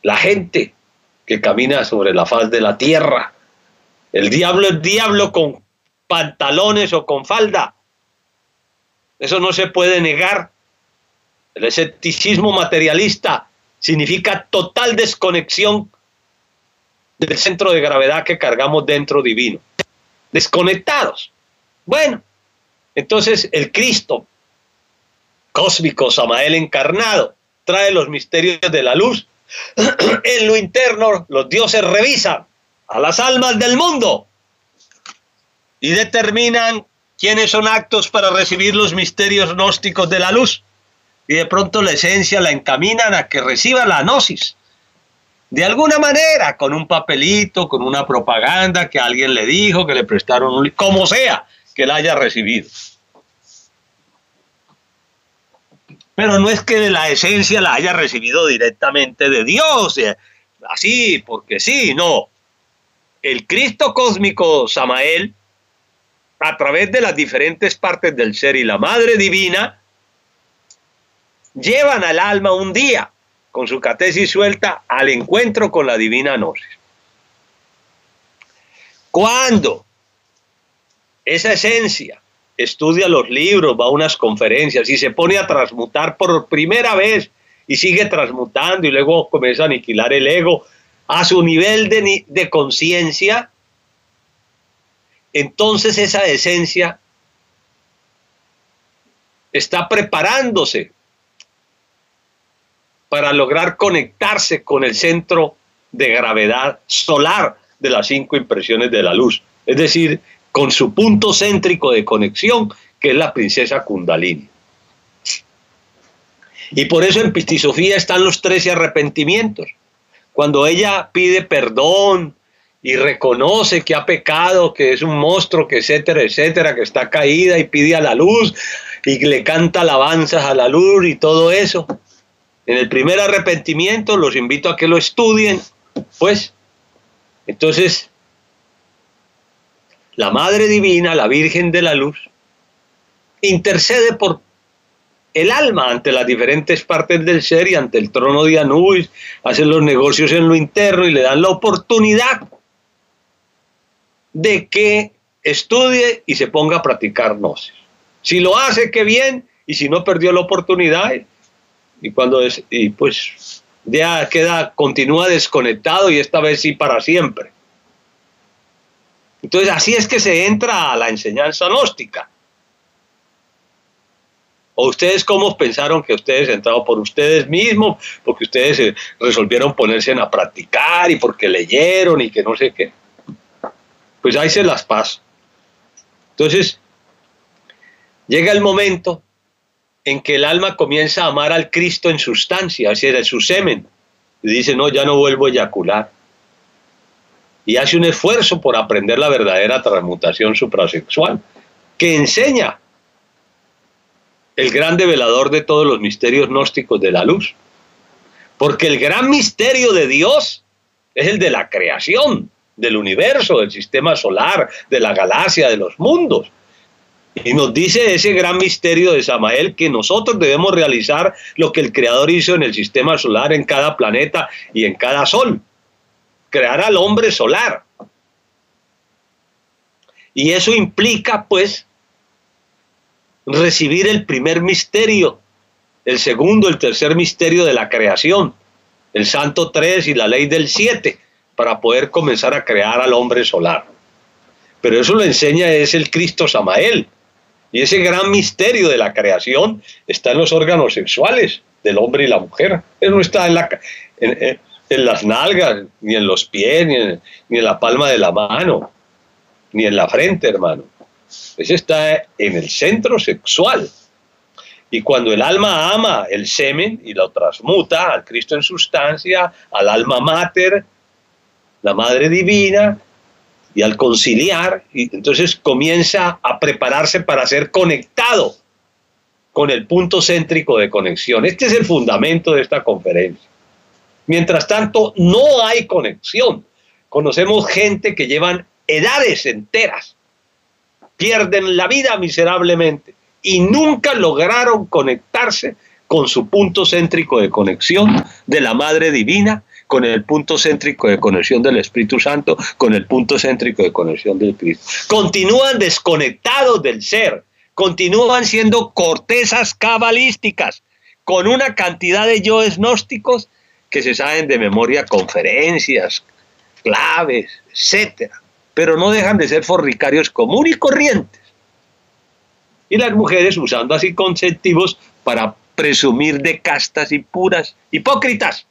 la gente que camina sobre la faz de la tierra. El diablo es diablo con pantalones o con falda. Eso no se puede negar. El escepticismo materialista significa total desconexión del centro de gravedad que cargamos dentro divino. Desconectados. Bueno, entonces el Cristo cósmico, Samael encarnado, trae los misterios de la luz. En lo interno, los dioses revisan a las almas del mundo y determinan quiénes son aptos para recibir los misterios gnósticos de la luz. Y de pronto la esencia la encaminan a que reciba la gnosis. De alguna manera, con un papelito, con una propaganda que alguien le dijo, que le prestaron un libro, como sea que la haya recibido. Pero no es que la esencia la haya recibido directamente de Dios, así, porque sí, no. El Cristo cósmico Samael, a través de las diferentes partes del ser y la Madre Divina, llevan al alma un día, con su catesis suelta, al encuentro con la divina gnosis. Cuando esa esencia estudia los libros, va a unas conferencias y se pone a transmutar por primera vez y sigue transmutando y luego comienza a aniquilar el ego a su nivel de conciencia, entonces esa esencia está preparándose para lograr conectarse con el centro de gravedad solar de las 5 impresiones de la luz, es decir, con su punto céntrico de conexión, que es la princesa Kundalini. Y por eso en Pistisofía están los 13 arrepentimientos. Cuando ella pide perdón y reconoce que ha pecado, que es un monstruo, que etcétera, etcétera, que está caída y pide a la luz y le canta alabanzas a la luz y todo eso. En el primer arrepentimiento los invito a que lo estudien, pues. Entonces, la Madre Divina, la Virgen de la Luz, intercede por el alma ante las diferentes partes del ser y ante el trono de Anubis, hace los negocios en lo interno y le dan la oportunidad de que estudie y se ponga a practicar gnosis. Si lo hace, qué bien, y si no, perdió la oportunidad. Y pues ya continúa desconectado y esta vez sí para siempre. Entonces así es que se entra a la enseñanza gnóstica. ¿O ustedes cómo pensaron que ustedes entraron por ustedes mismos? Porque ustedes resolvieron ponerse a practicar y porque leyeron y que no sé qué. Pues ahí se las paso. Entonces llega el momento en que el alma comienza a amar al Cristo en sustancia, así era su semen, y dice, no, ya no vuelvo a eyacular. Y hace un esfuerzo por aprender la verdadera transmutación suprasexual, que enseña el gran develador de todos los misterios gnósticos de la luz. Porque el gran misterio de Dios es el de la creación, del universo, del sistema solar, de la galaxia, de los mundos. Y nos dice ese gran misterio de Samael que nosotros debemos realizar lo que el Creador hizo en el sistema solar, en cada planeta y en cada sol. Crear al hombre solar. Y eso implica, pues, recibir el primer misterio, el segundo, el tercer misterio de la creación, el Santo 3 y la ley del 7, para poder comenzar a crear al hombre solar. Pero eso lo enseña es el Cristo Samael. Y ese gran misterio de la creación está en los órganos sexuales del hombre y la mujer. Eso no está en las nalgas, ni en los pies, ni en la palma de la mano, ni en la frente, hermano. Ese está en el centro sexual. Y cuando el alma ama el semen y lo transmuta al Cristo en sustancia, al alma mater, la Madre Divina, y al conciliar, y entonces comienza a prepararse para ser conectado con el punto céntrico de conexión. Este es el fundamento de esta conferencia. Mientras tanto, no hay conexión. Conocemos gente que llevan edades enteras, pierden la vida miserablemente y nunca lograron conectarse con su punto céntrico de conexión de la Madre Divina, con el punto céntrico de conexión del Espíritu Santo, con el punto céntrico de conexión del Cristo. Continúan desconectados del ser, continúan siendo cortezas cabalísticas, con una cantidad de yoes gnósticos que se saben de memoria conferencias, claves, etcétera, pero no dejan de ser fornicarios comunes y corrientes. Y las mujeres usando así conceptivos para presumir de castas y puras, hipócritas.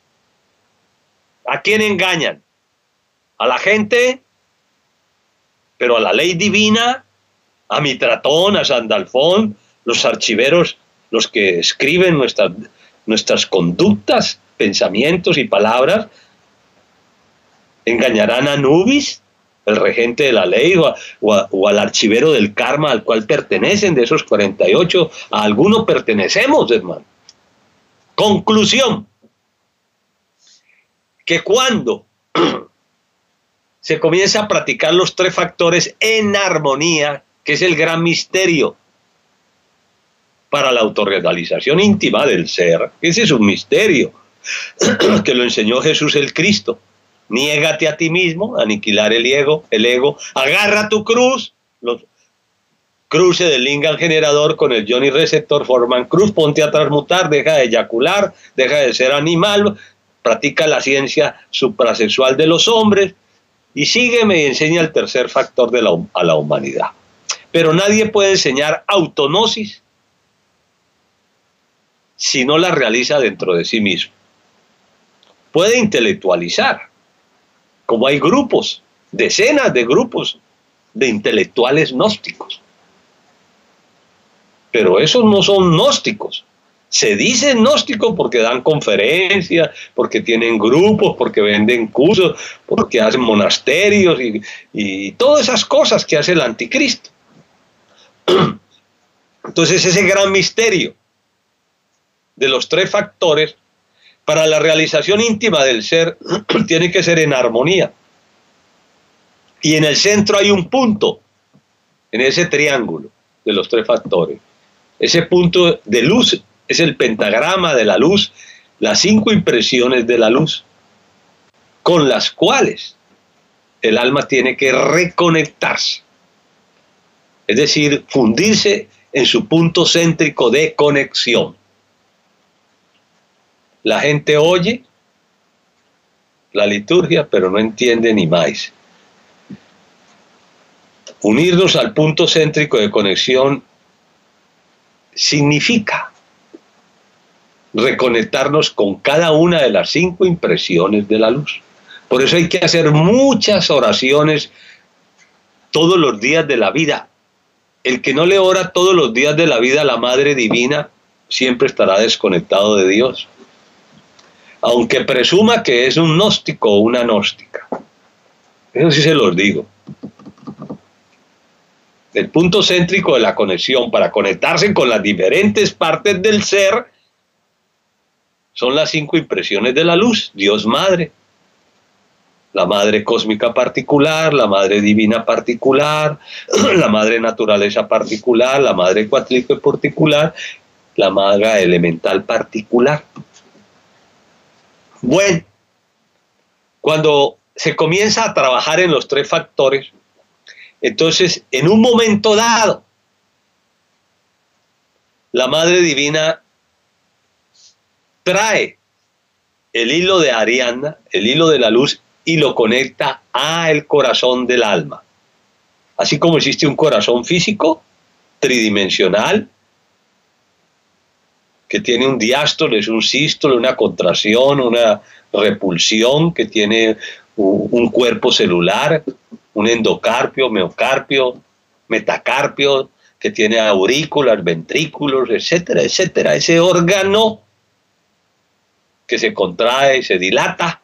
¿A quién engañan? A la gente, pero a la ley divina, a Mitratón, a Sandalfón, los archiveros, los que escriben nuestras conductas, pensamientos y palabras. ¿Engañarán a Anubis, el regente de la ley, o al archivero del karma al cual pertenecen? De esos 48, a alguno pertenecemos, hermano. Conclusión, que cuando se comienza a practicar los tres factores en armonía, que es el gran misterio para la autorrealización íntima del ser, ese es un misterio que lo enseñó Jesús el Cristo. Niégate a ti mismo, aniquilar el ego, agarra tu cruz, los cruces del lingam generador con el yoni receptor forman cruz, ponte a transmutar, deja de eyacular, deja de ser animal, practica la ciencia suprasexual de los hombres y sígueme y enseña el tercer factor a la humanidad. Pero nadie puede enseñar autognosis si no la realiza dentro de sí mismo. Puede intelectualizar, como hay grupos, decenas de grupos de intelectuales gnósticos. Pero esos no son gnósticos. Se dicen gnósticos porque dan conferencias, porque tienen grupos, porque venden cursos, porque hacen monasterios y todas esas cosas que hace el anticristo. Entonces ese gran misterio de los tres factores para la realización íntima del ser tiene que ser en armonía. Y en el centro hay un punto, en ese triángulo de los tres factores. Ese punto de luz es el pentagrama de la luz, las 5 impresiones de la luz, con las cuales el alma tiene que reconectarse. Es decir, fundirse en su punto céntrico de conexión. La gente oye la liturgia, pero no entiende ni más. Unirnos al punto céntrico de conexión significa reconectarnos con cada una de las 5 impresiones de la luz. Por eso hay que hacer muchas oraciones todos los días de la vida. El que no le ora todos los días de la vida a la Madre Divina siempre estará desconectado de Dios, aunque presuma que es un gnóstico o una gnóstica. Eso sí se los digo. El punto céntrico de la conexión para conectarse con las diferentes partes del ser son las 5 impresiones de la luz. Dios Madre, la Madre Cósmica particular, la Madre Divina particular, la Madre Naturaleza particular, la Madre Cuatlicue particular, la Madre Elemental particular. Bueno, cuando se comienza a trabajar en los tres factores, entonces en un momento dado, la Madre Divina trae el hilo de Ariadna, el hilo de la luz, y lo conecta al corazón del alma. Así como existe un corazón físico, tridimensional, que tiene un diástole, un sístole, una contracción, una repulsión, que tiene un cuerpo celular, un endocarpio, miocarpio, metacarpio, que tiene aurículas, ventrículos, etcétera, etcétera. Ese órgano que se contrae, se dilata.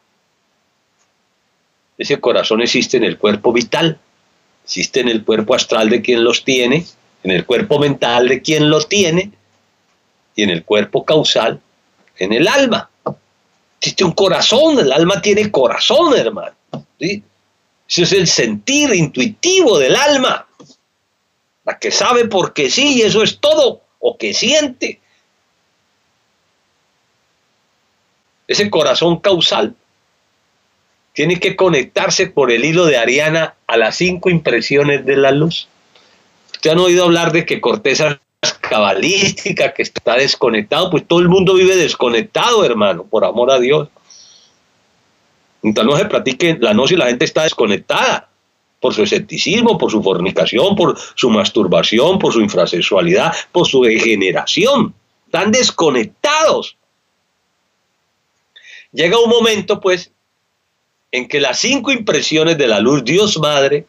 Ese corazón existe en el cuerpo vital, existe en el cuerpo astral de quien los tiene, en el cuerpo mental de quien los tiene, y en el cuerpo causal, en el alma. Existe un corazón, el alma tiene corazón, hermano. ¿Sí? Ese es el sentir intuitivo del alma, la que sabe porque sí, y eso es todo, o que siente. Ese corazón causal tiene que conectarse por el hilo de Ariana a las 5 impresiones de la luz. ¿Ustedes han oído hablar de que corteza cabalística, que está desconectado? Pues todo el mundo vive desconectado, hermano, por amor a Dios. Mientras no se practique la gnosis, la gente está desconectada por su escepticismo, por su fornicación, por su masturbación, por su infrasexualidad, por su degeneración. Están desconectados. Llega un momento, pues, en que las 5 impresiones de la luz, Dios Madre,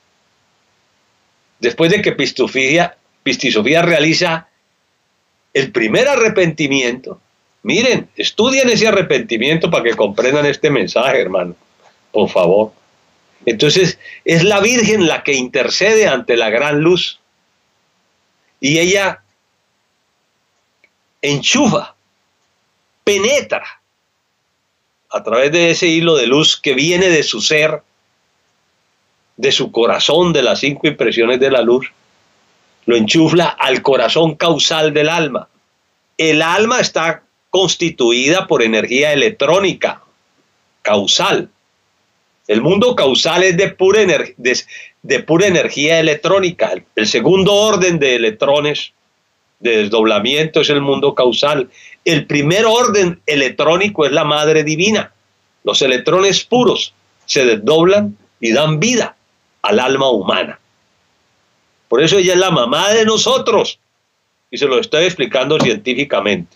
después de que Pistisofía realiza el primer arrepentimiento, miren, estudien ese arrepentimiento para que comprendan este mensaje, hermano, por favor. Entonces, es la Virgen la que intercede ante la gran luz, y ella enchufa, penetra a través de ese hilo de luz que viene de su ser, de su corazón, de las 5 impresiones de la luz, lo enchufla al corazón causal del alma. El alma está constituida por energía electrónica, causal. El mundo causal es de pura energía electrónica. El segundo orden de electrones, de desdoblamiento, es el mundo causal. El primer orden electrónico es la Madre Divina. Los electrones puros se desdoblan y dan vida al alma humana. Por eso ella es la mamá de nosotros, y se lo estoy explicando científicamente.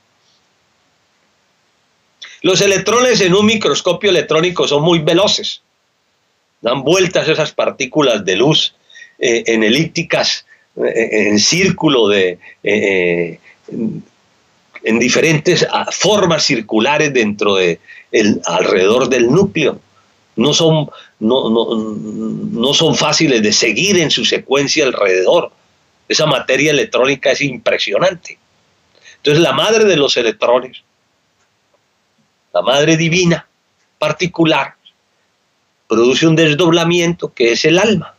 Los electrones en un microscopio electrónico son muy veloces. Dan vueltas esas partículas de luz en elípticas, en círculo, en diferentes formas circulares alrededor del núcleo. No son fáciles de seguir en su secuencia alrededor. Esa materia electrónica es impresionante. Entonces la madre de los electrones, la Madre Divina particular, produce un desdoblamiento que es el alma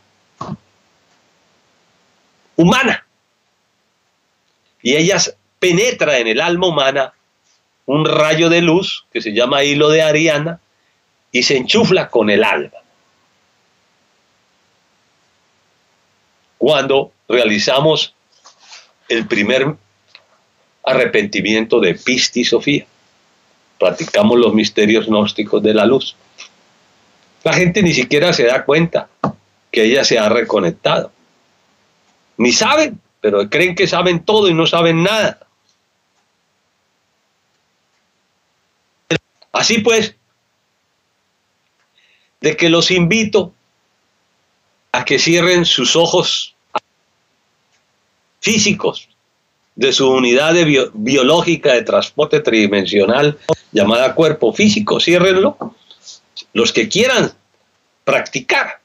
humana. Y ella penetra en el alma humana un rayo de luz que se llama hilo de Ariana y se enchufla con el alma. Cuando realizamos el primer arrepentimiento de Pistisofía, practicamos los misterios gnósticos de la luz. La gente ni siquiera se da cuenta que ella se ha reconectado. Ni saben, pero creen que saben todo y no saben nada. Así pues, de que los invito a que cierren sus ojos físicos de su unidad biológica de transporte tridimensional llamada cuerpo físico. Ciérrenlo. Los que quieran practicar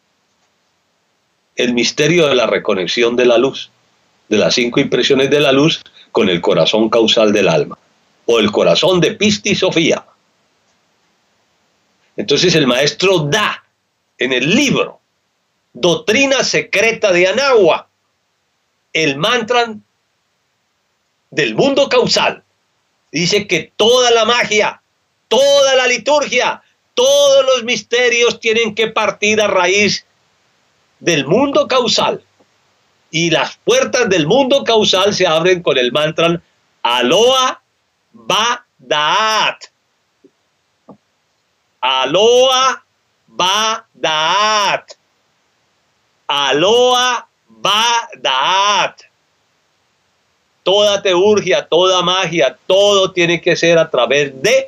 el misterio de la reconexión de la luz, de las 5 impresiones de la luz con el corazón causal del alma, o el corazón de Pistisofía. Entonces el maestro da en el libro Doctrina Secreta de Anáhuac el mantra del mundo causal. Dice que toda la magia, toda la liturgia, todos los misterios tienen que partir a raíz del mundo causal. Y las puertas del mundo causal se abren con el mantra Aloha Ba Da'at. Aloha Ba Da'at. Aloha Ba Da'at. Toda teurgia, toda magia, todo tiene que ser a través de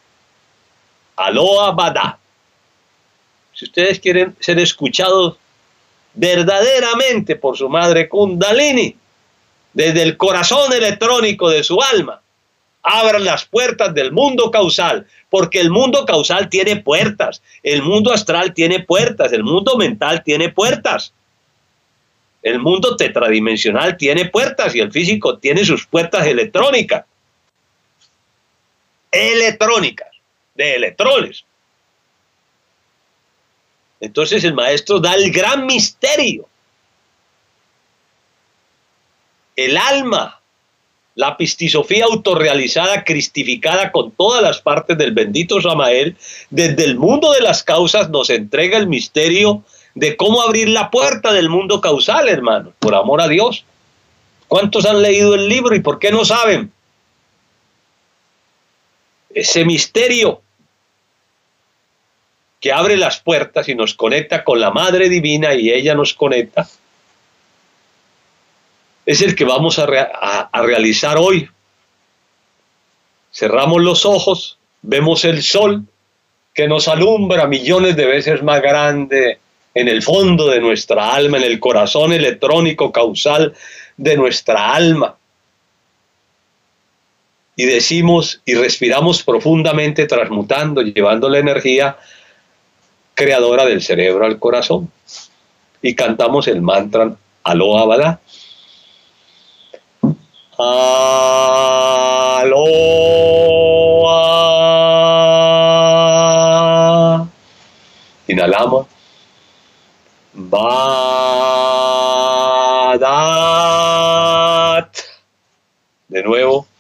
Aloha Ba Da'at. Si ustedes quieren ser escuchados verdaderamente por su madre Kundalini, desde el corazón electrónico de su alma, abran las puertas del mundo causal, porque el mundo causal tiene puertas, el mundo astral tiene puertas, el mundo mental tiene puertas, el mundo tetradimensional tiene puertas y el físico tiene sus puertas electrónicas, de electrones. Entonces el maestro da el gran misterio. El alma la pistisofía autorrealizada, cristificada con todas las partes del bendito Samael, desde el mundo de las causas nos entrega el misterio de cómo abrir la puerta del mundo causal, hermano, por amor a Dios. ¿Cuántos han leído el libro y por qué no saben? Ese misterio que abre las puertas y nos conecta con la Madre Divina y ella nos conecta, es el que vamos a realizar hoy. Cerramos los ojos, vemos el sol que nos alumbra millones de veces más grande en el fondo de nuestra alma, en el corazón electrónico causal de nuestra alma. Y decimos y respiramos profundamente, transmutando, llevando la energía creadora del cerebro al corazón. Y cantamos el mantra Aloha Bada. Aloha. Inhalamos. Badat. De nuevo.